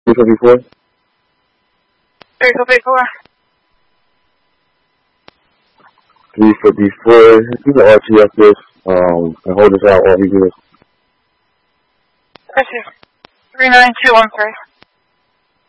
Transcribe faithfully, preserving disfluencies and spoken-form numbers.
three fifty-four. three fifty-four. three fifty-four. You can R T F this um, and hold this out while we do this. This is three nine two one three.